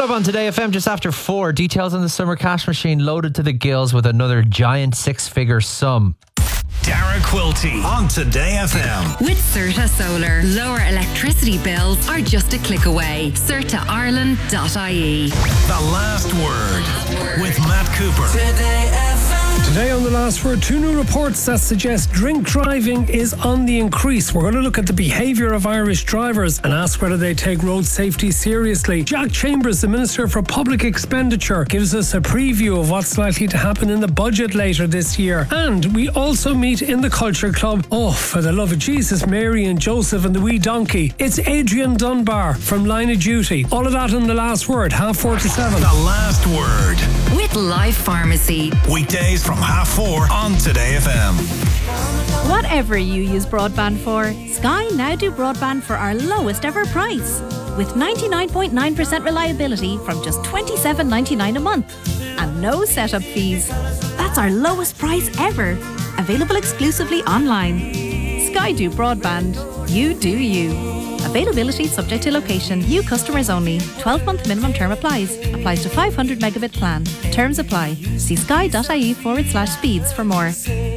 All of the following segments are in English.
Up on Today FM just after 4. Details on the summer cash machine loaded to the gills with another giant six-figure sum. Dara Quilty on Today FM. With Certa Solar, lower electricity bills are just a click away. CertaIreland.ie. The Last Word with Matt Cooper. Today FM. Today on The Last Word, 2 new reports that suggest drink driving is on the increase. We're going to look at the behaviour of Irish drivers and ask whether they take road safety seriously. Jack Chambers, the Minister for Public Expenditure, gives us a preview of what's likely to happen in the budget later this year. And we also meet in the Culture Club. Oh, for the love of Jesus, Mary and Joseph and the wee donkey. It's Adrian Dunbar from Line of Duty. All of that in The Last Word, 4:30 to 7. The Last Word. With Life Pharmacy. Weekdays from 4:30 on Today FM. Whatever you use broadband for, Sky now do broadband for our lowest ever price. With 99.9% reliability from just $27.99 a month. And no setup fees. That's our lowest price ever. Available exclusively online. Sky do broadband. You do you. Availability subject to location. New customers only. 12-month minimum term applies. Applies to 500 megabit plan. Terms apply. See sky.ie/speeds for more.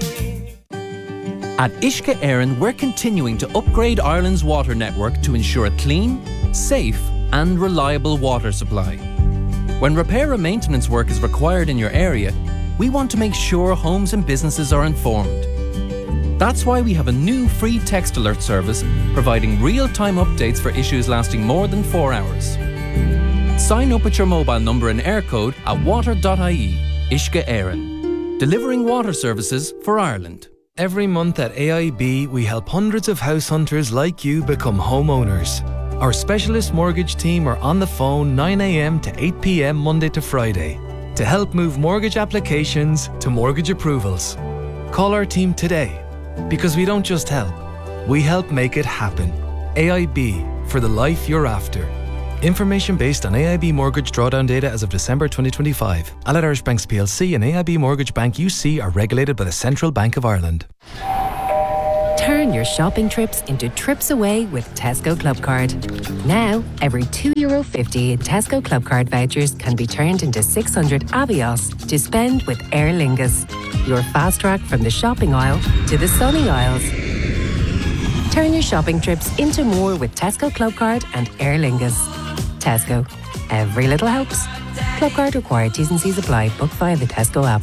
At Uisce Éireann, we're continuing to upgrade Ireland's water network to ensure a clean, safe and reliable water supply. When repair and maintenance work is required in your area, we want to make sure homes and businesses are informed. That's why we have a new free text alert service providing real-time updates for issues lasting more than 4 hours. Sign up with your mobile number and air code at water.ie. Uisce Éireann. Delivering water services for Ireland. Every month at AIB, we help hundreds of house hunters like you become homeowners. Our specialist mortgage team are on the phone 9 a.m. to 8 p.m. Monday to Friday to help move mortgage applications to mortgage approvals. Call our team today, because we don't just help, we help make it happen. AIB, for the life you're after. Information based on AIB mortgage drawdown data as of December 2025. Allied Irish Banks plc and AIB Mortgage Bank UC are regulated by the Central Bank of Ireland. Turn your shopping trips into trips away with Tesco Clubcard. Now, every €2.50 in Tesco Clubcard vouchers can be turned into 600 Avios to spend with Aer Lingus. Your fast track from the shopping aisle to the sunny aisles. Turn your shopping trips into more with Tesco Clubcard and Aer Lingus. Tesco. Every little helps. Clubcard required. T's and C's apply. Book via the Tesco app.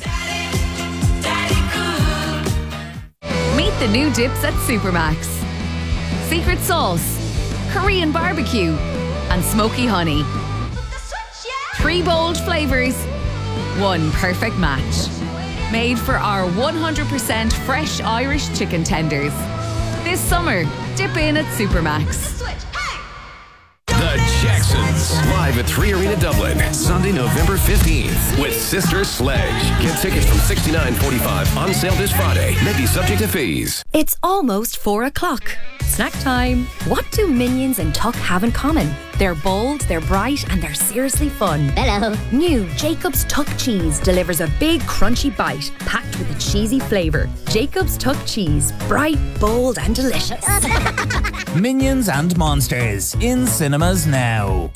Meet the new dips at Supermax. Secret sauce, Korean barbecue, and smoky honey. 3 bold flavours, 1 perfect match. Made for our 100% fresh Irish chicken tenders. This summer, dip in at Supermax. The Jacksons, live at 3 Arena Dublin, Sunday, November 15th, with Sister Sledge. Get tickets from $69.45, on sale this Friday. May be subject to fees. It's almost 4 o'clock. Snack time. What do Minions and Tuck have in common? They're bold, they're bright, and they're seriously fun. Hello. New Jacob's Tuck Cheese delivers a big crunchy bite, packed with a cheesy flavour. Jacob's Tuck Cheese. Bright, bold, and delicious. Minions and Monsters in cinemas now.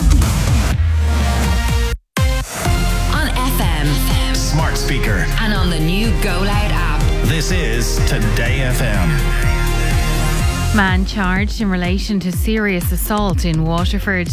On FM, Smart speaker, and on the new Go Loud app. this is Today FM. Man charged in relation to serious assault in Waterford.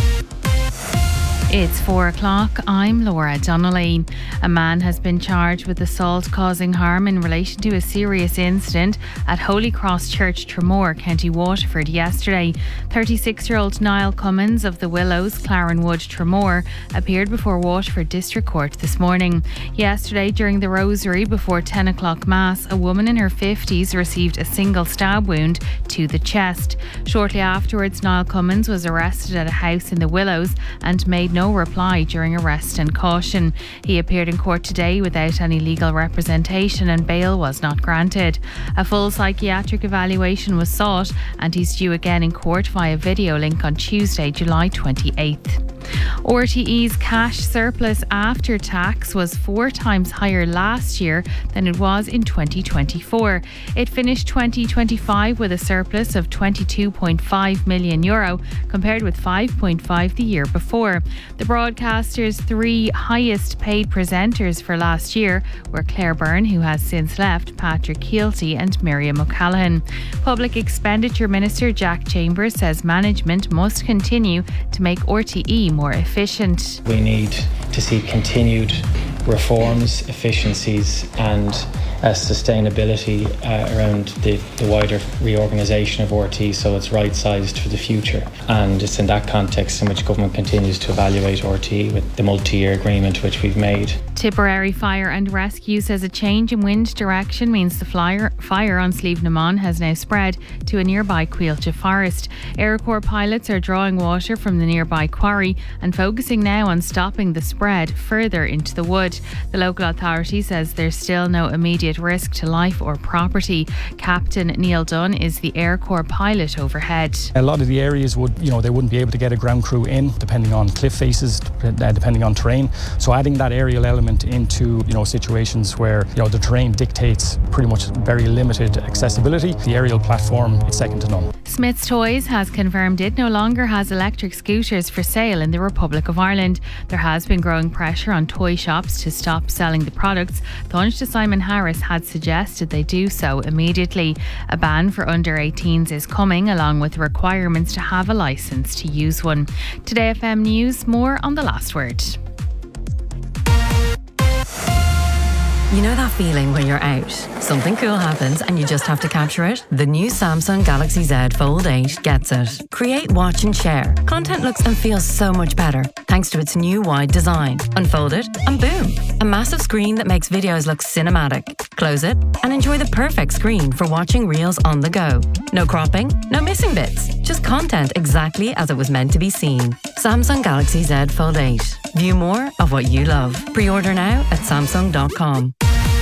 It's 4 o'clock. I'm Laura Donnelly. A man has been charged with assault causing harm in relation to a serious incident at Holy Cross Church, Tramore, County Waterford yesterday. 36-year-old Niall Cummins of the Willows, Clarenwood, Tramore, appeared before Waterford District Court this morning. Yesterday, during the Rosary before 10 o'clock Mass, a woman in her 50s received a single stab wound to the chest. Shortly afterwards, Niall Cummins was arrested at a house in the Willows and made no reply during arrest and caution. He appeared in court today without any legal representation and bail was not granted. A full psychiatric evaluation was sought and he's due again in court via video link on Tuesday, July 28th. RTE's cash surplus after tax was 4 times higher last year than it was in 2024. It finished 2025 with a surplus of €22.5 million, compared with 5.5 the year before. The broadcaster's 3 highest paid presenters for last year were Claire Byrne, who has since left, Patrick Keelty and Miriam O'Callaghan. Public Expenditure Minister Jack Chambers says management must continue to make RTE more efficient. We need to see continued reforms, efficiencies and sustainability around the wider reorganisation of RTE, so it's right-sized for the future. And it's in that context in which government continues to evaluate RTE with the multi-year agreement which we've made. Tipperary Fire and Rescue says a change in wind direction means the fire on Slieve na Mon has now spread to a nearby Cuilcha forest. Air Corps pilots are drawing water from the nearby quarry and focusing now on stopping the spread further into the wood. The local authority says there's still no immediate risk to life or property. Captain Neil Dunn is the Air Corps pilot overhead. A lot of the areas they wouldn't be able to get a ground crew in, depending on cliff faces, depending on terrain. So adding that aerial element into situations where the terrain dictates pretty much very limited accessibility, the aerial platform is second to none. Smith's Toys has confirmed it no longer has electric scooters for sale in the Republic of Ireland. There has been growing pressure on toy shops to stop selling the products. Taoiseach Simon Harris had suggested they do so immediately. A ban for under 18s is coming, along with requirements to have a licence to use one. Today FM News, more on The Last Word. You know that feeling when you're out, something cool happens and you just have to capture it? The new Samsung Galaxy Z Fold 8 gets it. Create, watch and share. Content looks and feels so much better thanks to its new wide design. Unfold it and boom, a massive screen that makes videos look cinematic. Close it and enjoy the perfect screen for watching reels on the go. No cropping, no missing bits, just content exactly as it was meant to be seen. Samsung Galaxy Z Fold 8. View more of what you love. Pre-order now at Samsung.com.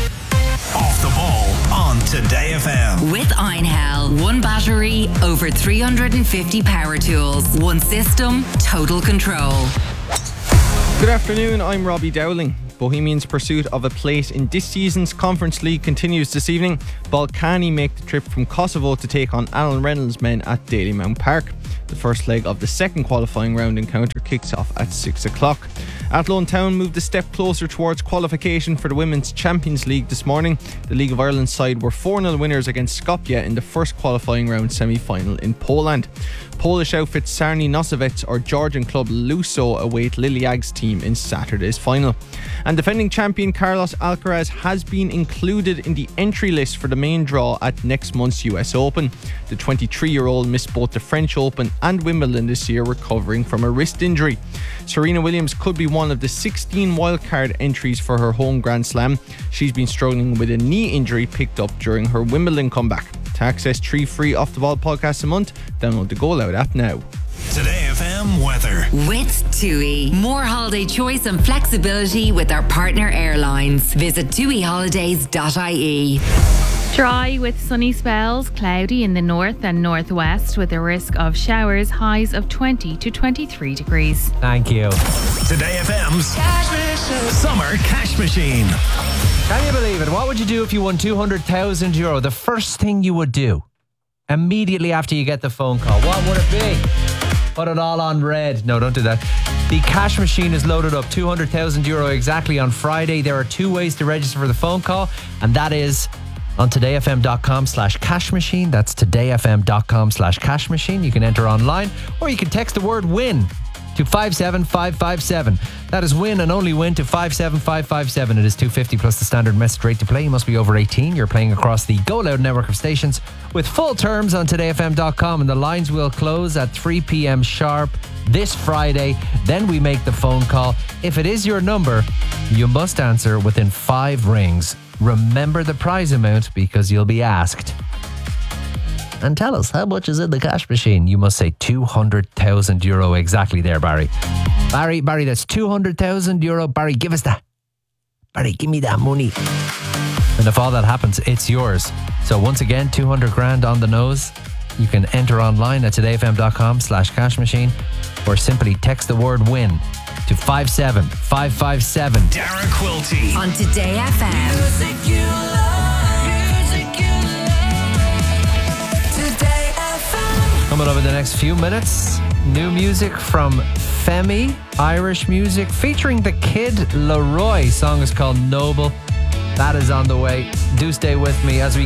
Off the ball on Today FM. With Einhell. One battery, over 350 power tools. One system, total control. Good afternoon, I'm Robbie Dowling. Bohemians' pursuit of a place in this season's Conference League continues this evening. Balkany make the trip from Kosovo to take on Alan Reynolds' men at Dalymount Park. The first leg of the second qualifying round encounter kicks off at 6 o'clock. Athlone Town moved a step closer towards qualification for the Women's Champions League this morning. The League of Ireland side were 4-0 winners against Skopje in the first qualifying round semi-final in Poland. Polish outfits Sarny Nosovets or Georgian club Luso await Liliag's team in Saturday's final. And defending champion Carlos Alcaraz has been included in the entry list for the main draw at next month's US Open. The 23-year-old missed both the French Open and Wimbledon this year, recovering from a wrist injury. Serena Williams could be one of the 16 wildcard entries for her home Grand Slam. She's been struggling with a knee injury picked up during her Wimbledon comeback. To access 3 free Off the Ball podcasts a month, download the Go Loud app now. Today FM weather. With TUI. More holiday choice and flexibility with our partner airlines. Visit tuiholidays.ie. Dry with sunny spells, cloudy in the north and northwest with a risk of showers, highs of 20 to 23 degrees. Thank you. Today FM's Summer Cash Machine. Can you believe it? What would you do if you won €200,000? The first thing you would do immediately after you get the phone call, what would it be? Put it all on red. No, don't do that. The cash machine is loaded up, €200,000 exactly on Friday. There are 2 ways to register for the phone call, and that is on todayfm.com/cash machine. That's todayfm.com/cash machine. You can enter online, or you can text the word win to 57557. That is win and only win to 57557. It is $2.50 plus the standard message rate to play. You must be over 18. You're playing across the Go Loud network of stations with full terms on todayfm.com, and the lines will close at 3 p.m. sharp this Friday. Then we make the phone call. If it is your number, you must answer within 5 rings. Remember the prize amount because you'll be asked. And tell us, how much is in the cash machine? You must say €200,000 exactly there, Barry. Barry, that's €200,000. Barry, give us that. Barry, give me that money. And if all that happens, it's yours. So once again, 200 grand on the nose. You can enter online at todayfm.com/cash machine or simply text the word win to 57557. Darren Quilty on Today FM. Music you love, music you love. Today FM. Coming up in the next few minutes, new music from Femi, Irish music featuring the Kid Laroi. Song is called Noble. That is on the way. Do stay with me as we